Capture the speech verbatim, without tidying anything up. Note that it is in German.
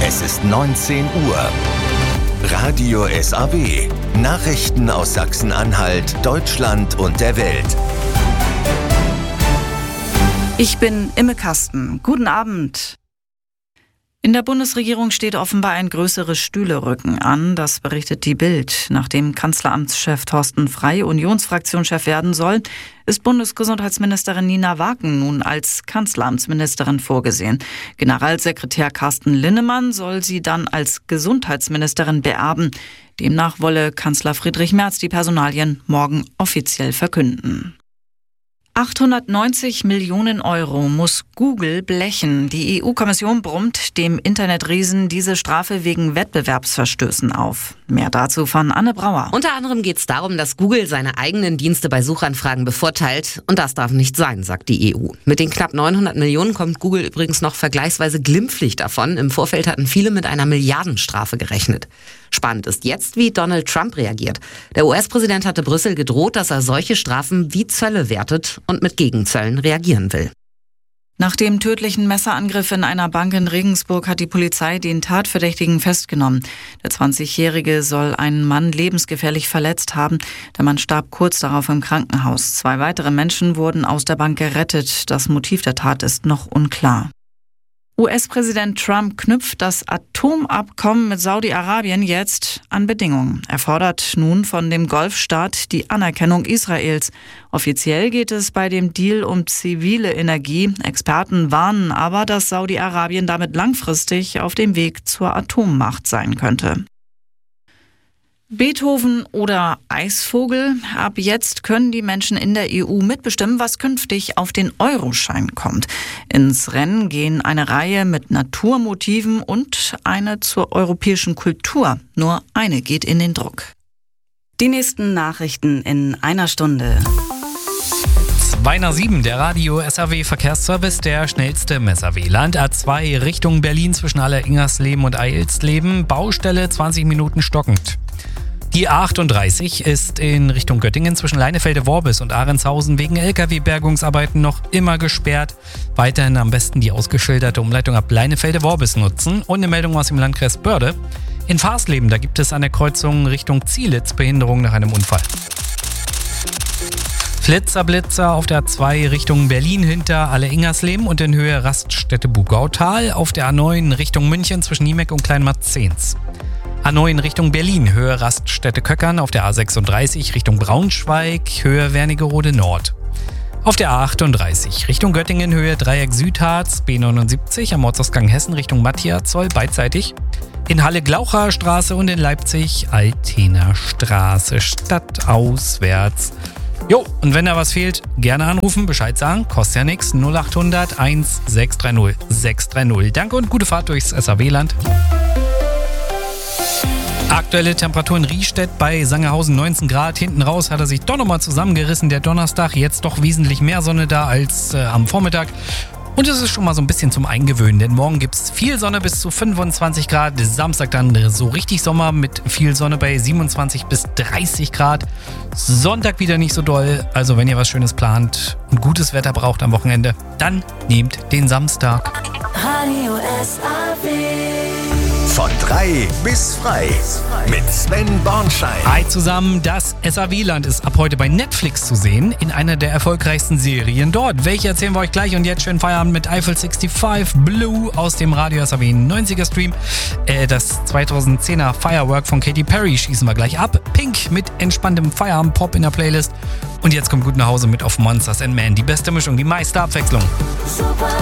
Es ist neunzehn Uhr. Radio S A W. Nachrichten aus Sachsen-Anhalt, Deutschland und der Welt. Ich bin Imme Kasten. Guten Abend. In der Bundesregierung steht offenbar ein größeres Stühlerücken an. Das berichtet die Bild. Nachdem Kanzleramtschef Thorsten Frey Unionsfraktionschef werden soll, ist Bundesgesundheitsministerin Nina Waken nun als Kanzleramtsministerin vorgesehen. Generalsekretär Carsten Linnemann soll sie dann als Gesundheitsministerin beerben. Demnach wolle Kanzler Friedrich Merz die Personalien morgen offiziell verkünden. achthundertneunzig Millionen Euro muss Google blechen. Die E U-Kommission brummt dem Internetriesen diese Strafe wegen Wettbewerbsverstößen auf. Mehr dazu von Anne Brauer. Unter anderem geht es darum, dass Google seine eigenen Dienste bei Suchanfragen bevorteilt. Und das darf nicht sein, sagt die E U. Mit den knapp neunhundert Millionen kommt Google übrigens noch vergleichsweise glimpflich davon. Im Vorfeld hatten viele mit einer Milliardenstrafe gerechnet. Spannend ist jetzt, wie Donald Trump reagiert. Der U S-Präsident hatte Brüssel gedroht, dass er solche Strafen wie Zölle wertet und mit Gegenzöllen reagieren will. Nach dem tödlichen Messerangriff in einer Bank in Regensburg hat die Polizei den Tatverdächtigen festgenommen. Der zwanzigjährige soll einen Mann lebensgefährlich verletzt haben. Der Mann starb kurz darauf im Krankenhaus. Zwei weitere Menschen wurden aus der Bank gerettet. Das Motiv der Tat ist noch unklar. U S-Präsident Trump knüpft das Atomabkommen mit Saudi-Arabien jetzt an Bedingungen. Er fordert nun von dem Golfstaat die Anerkennung Israels. Offiziell geht es bei dem Deal um zivile Energie. Experten warnen aber, dass Saudi-Arabien damit langfristig auf dem Weg zur Atommacht sein könnte. Beethoven oder Eisvogel? Ab jetzt können die Menschen in der E U mitbestimmen, was künftig auf den Euroschein kommt. Ins Rennen gehen eine Reihe mit Naturmotiven und eine zur europäischen Kultur. Nur eine geht in den Druck. Die nächsten Nachrichten in einer Stunde. zwei nach sieben, der Radio S A W Verkehrsservice, der schnellste im S A W-Land. A zwei Richtung Berlin zwischen Aller-Ingersleben und Eilsleben. Baustelle zwanzig Minuten stockend. Die A achtunddreißig ist in Richtung Göttingen zwischen Leinefelde-Worbis und Ahrenshausen wegen L K W-Bergungsarbeiten noch immer gesperrt. Weiterhin am besten die ausgeschilderte Umleitung ab Leinefelde-Worbis nutzen. Und eine Meldung aus dem Landkreis Börde. In Farsleben, da gibt es an der Kreuzung Richtung Zielitz Behinderung nach einem Unfall. Flitzer-Blitzer auf der A zwei Richtung Berlin hinter Aller-Ingersleben und in Höhe Raststätte Bugautal. Auf der A neun Richtung München zwischen Niemeck und Kleinmarzens. A neun Richtung Berlin, Höhe Raststätte Köckern, auf der A sechsunddreißig Richtung Braunschweig, Höhe Wernigerode Nord. Auf der A achtunddreißig Richtung Göttingen, Höhe Dreieck Südharz, B neunundsiebzig am Ortsausgang Hessen Richtung Matthiaszoll beidseitig. In Halle Glaucher Straße und in Leipzig Altener Straße, stadtauswärts. Jo, und wenn da was fehlt, gerne anrufen, Bescheid sagen, kostet ja nichts, null achthundert eins sechs drei null sechs drei null. Danke und gute Fahrt durchs S A W-Land. Aktuelle Temperatur in Riestedt bei Sangerhausen neunzehn Grad. Hinten raus hat er sich doch nochmal zusammengerissen, der Donnerstag. Jetzt doch wesentlich mehr Sonne da als äh, am Vormittag. Und es ist schon mal so ein bisschen zum Eingewöhnen, denn morgen gibt es viel Sonne bis zu fünfundzwanzig Grad. Samstag dann so richtig Sommer mit viel Sonne bei siebenundzwanzig bis dreißig Grad. Sonntag wieder nicht so doll. Also wenn ihr was Schönes plant und gutes Wetter braucht am Wochenende, dann nehmt den Samstag. Radio S A W. Von drei bis frei mit Sven Bornschein. Hi zusammen, das S A W-Land ist ab heute bei Netflix zu sehen, in einer der erfolgreichsten Serien dort. Welche erzählen wir euch gleich und jetzt schön Feierabend mit Eiffel fünfundsechzig Blue aus dem Radio S A W neunziger Stream. Äh, das zweitausendzehner Firework von Katy Perry schießen wir gleich ab. Pink mit entspanntem Feierabend-Pop in der Playlist. Und jetzt kommt gut nach Hause mit Auf Monsters and Men. Die beste Mischung, die meiste Abwechslung. Super.